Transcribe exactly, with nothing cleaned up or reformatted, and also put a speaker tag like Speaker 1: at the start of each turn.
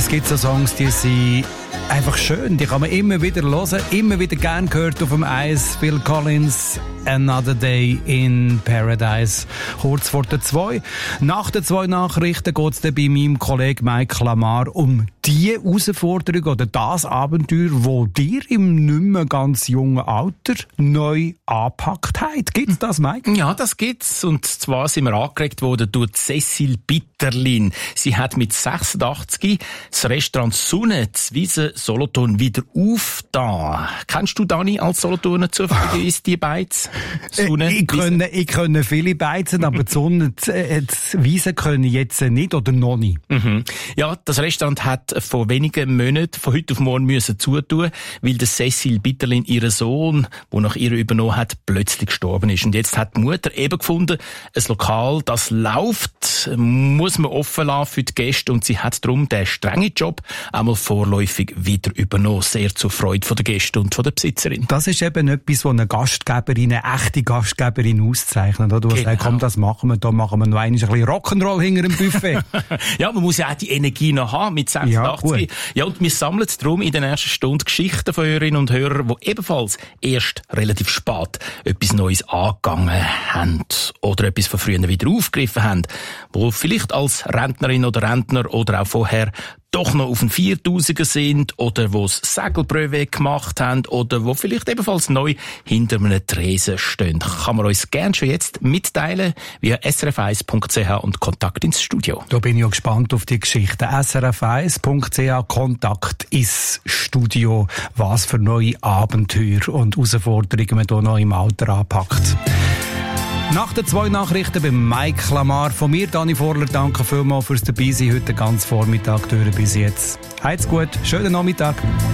Speaker 1: Es gibt so Songs, die sind einfach schön. Die kann man immer wieder hören, immer wieder gern gehört auf dem Eis. Phil Collins, Another Day in Paradise. Kurz vor der zwei. Nach den zwei Nachrichten geht es dann bei meinem Kollegen Mike Lamar um die Herausforderung oder das Abenteuer, das dir im nicht mehr ganz jungen Alter neu angepackt hat. Gibt's das, Mike?
Speaker 2: Ja, das gibt's. Und zwar sind wir angeregt worden durch Cecil Bitterlin. Sie hat mit sechsundachtzig das Restaurant Sonne zu Wiesen Solothurn wieder aufgetan. Kennst du, Dani, als Solothurner zufälligerweise die Beiz?
Speaker 1: Sonne, ich, kenne, ich kenne viele Beizen, aber die Sonne, die Wiesen können jetzt nicht oder noch nicht.
Speaker 2: Mhm. Ja, das Restaurant hat vor wenigen Monaten von heute auf morgen müssen zutun, weil der Cecil Bitterlin, ihr Sohn, der nach ihr übernommen hat, plötzlich gestorben ist. Und jetzt hat die Mutter eben gefunden, ein Lokal, das läuft, muss man offen lassen für die Gäste, und sie hat darum den strengen Job einmal vorläufig wieder übernommen. Sehr zur Freude der Gäste und von der Besitzerin.
Speaker 1: Das ist eben etwas, was eine Gastgeberin, eine echte Gastgeberin auszeichnet. Du hast gesagt, komm, das machen wir, da machen wir noch ein bisschen Rock'n'Roll hinter dem Buffet.
Speaker 2: Ja, man muss ja auch die Energie noch haben mit sechsundachtzig. Ja, ja, und wir sammeln darum in der ersten Stunde Geschichten von Hörerinnen und Hörern, die ebenfalls erst relativ spät etwas Neues angegangen haben oder etwas von früher wieder aufgegriffen haben, wo vielleicht als Rentnerin oder Rentner oder auch vorher doch noch auf den viertausender sind oder wo es Segelprüfe gemacht haben oder wo vielleicht ebenfalls neu hinter einem Tresen stehen. Kann man uns gerne schon jetzt mitteilen via s r f eins punkt c h und Kontakt ins Studio.
Speaker 1: Da bin ich auch gespannt auf die Geschichte. s r f eins punkt c h Kontakt ins Studio. Was für neue Abenteuer und Herausforderungen man hier noch im Alter anpackt. Nach den zwei Nachrichten beim Mike Lamar von mir, Dani Vorler, danke vielmals fürs Dabeisein heute ganz Vormittag durch bis jetzt. Heit's gut, schönen Nachmittag.